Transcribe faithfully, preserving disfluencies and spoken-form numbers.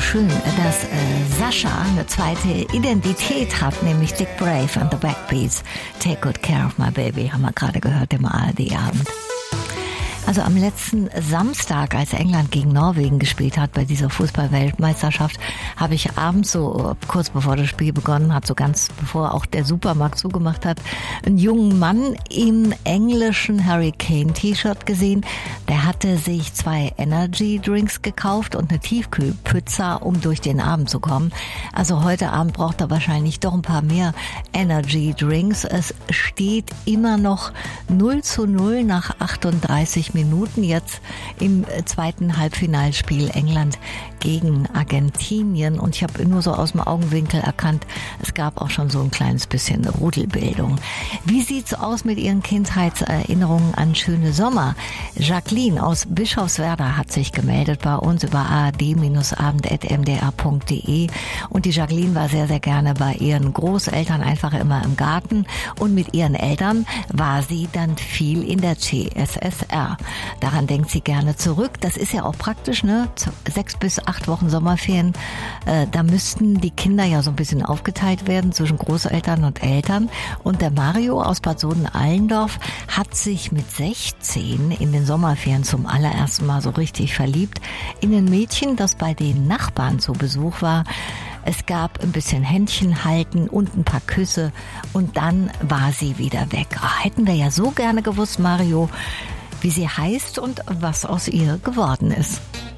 schön, dass äh, Sascha eine zweite Identität hat, nämlich Dick Brave and the Backbeats. Take Good Care of My Baby, haben wir gerade gehört im A R D-Abend. Also am letzten Samstag, als England gegen Norwegen gespielt hat bei dieser Fußball-Weltmeisterschaft, habe ich abends, so kurz bevor das Spiel begonnen hat, so ganz bevor auch der Supermarkt zugemacht hat, einen jungen Mann im englischen Hurricane-T-Shirt gesehen. Der hatte sich zwei Energy-Drinks gekauft und eine Tiefkühlpizza, um durch den Abend zu kommen. Also heute Abend braucht er wahrscheinlich doch ein paar mehr Energy-Drinks. Es steht immer noch null zu null nach achtunddreißig Minuten jetzt im zweiten Halbfinalspiel England gegen Argentinien. Und ich habe nur so aus dem Augenwinkel erkannt, es gab auch schon so ein kleines bisschen Rudelbildung. Wie sieht's aus mit Ihren Kindheitserinnerungen an schöne Sommer? Jacqueline aus Bischofswerda hat sich gemeldet bei uns über a r d abend punkt m d r punkt d e und die Jacqueline war sehr, sehr gerne bei ihren Großeltern einfach immer im Garten und mit ihren Eltern war sie dann viel in der C S S R. Daran denkt sie gerne zurück. Das ist ja auch praktisch, ne? Sechs bis acht Wochen Sommerferien. Äh, da müssten die Kinder ja so ein bisschen aufgeteilt werden zwischen Großeltern und Eltern. Und der Mario aus Bad Soden-Allendorf hat sich mit sechzehn in den Sommerferien zum allerersten Mal so richtig verliebt in ein Mädchen, das bei den Nachbarn zu Besuch war. Es gab ein bisschen Händchen halten und ein paar Küsse und dann war sie wieder weg. Oh, hätten wir ja so gerne gewusst, Mario, wie sie heißt und was aus ihr geworden ist.